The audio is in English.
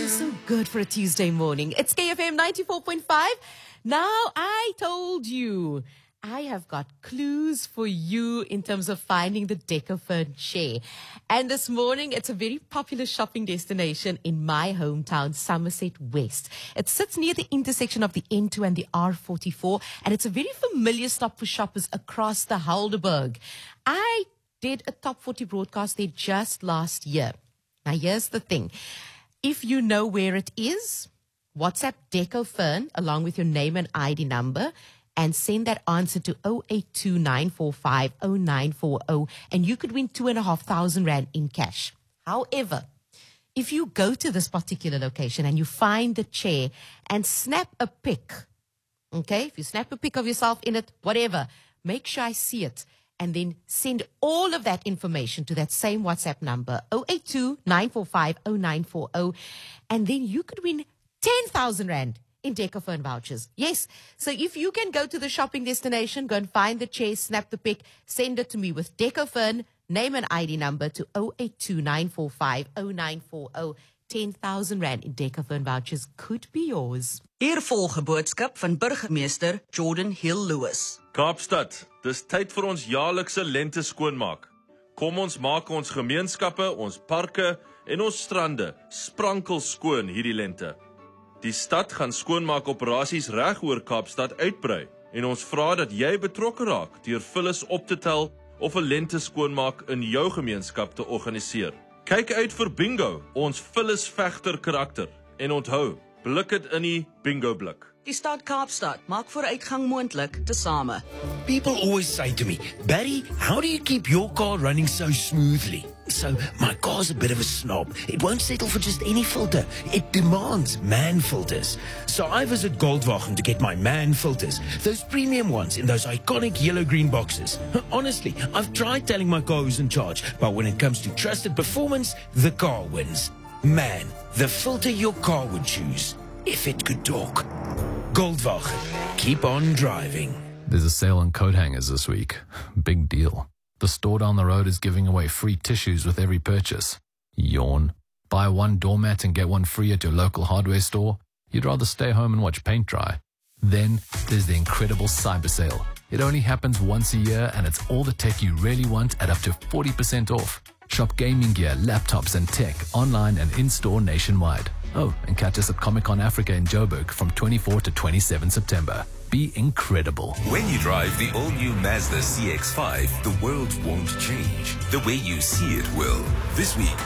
So good for a Tuesday morning. It's KFM 94.5. Now, I told you, I have got clues for you in terms of finding the Decofern chair. And this morning, it's a very popular shopping destination in my hometown, Somerset West. It sits near the intersection of the N2 and the R44, and it's a very familiar stop for shoppers across the Helderberg. I did a Top 40 broadcast there just last year. Now, here's the thing. If you know where it is, WhatsApp Decofern along with your name and ID number and send that answer to 082 945 0940 and you could win 2,500 Rand in cash. However, if you go to this particular location and you find the chair and snap a pic, okay, if you snap a pic of yourself in it, whatever, make sure I see it. And then send all of that information to that same WhatsApp number, 082 945 0940. And then you could win 10,000 Rand in Decofern vouchers. Yes. So if you can go to the shopping destination, go and find the chair, snap the pic, send it to me with Decofern, name and ID number to 082 945 0940. 10,000 Rand in Decofern vouchers could be yours. Hier volg 'n boodskap van burgemeester Jordan Hill-Lewis. Kaapstad, dis tyd vir ons jaarlikse lente skoonmaak. Kom ons maak ons gemeenskappe, ons parke en ons strande sprankel skoon hierdie lente. Die stad gaan skoonmaakoperasies reg oor Kaapstad uitbrei en ons vra dat jy betrokke raak deur vullis op te tel of 'n lente skoonmaak in jou gemeenskap te organiseer. Kyk uit vir bingo, ons vullis vegter karakter en onthou, blik dit in die bingo blik. Die stad Kaapstad maak vooruitgang moontlik tesame. People always say to me, Barry, how do you keep your car running so smoothly? So, my car's a bit of a snob. It won't settle for just any filter. It demands MAN filters. So I visit Goldwagen to get my MAN filters. Those premium ones in those iconic yellow-green boxes. Honestly, I've tried telling my car who's in charge, but when it comes to trusted performance, the car wins. MAN, the filter your car would choose, if it could talk. Goldwagen, keep on driving. There's a sale on coat hangers this week. Big deal. The store down the road is giving away free tissues with every purchase. Yawn. Buy one doormat and get one free at your local hardware store? You'd rather stay home and watch paint dry. Then there's the incredible cyber sale. It only happens once a year and it's all the tech you really want at up to 40% off. Shop gaming gear, laptops and tech online and in-store nationwide. Oh, and catch us at Comic-Con Africa in Joburg from 24 to 27 September. Be incredible. When you drive the all-new Mazda CX-5, the world won't change. The way you see it will. This week,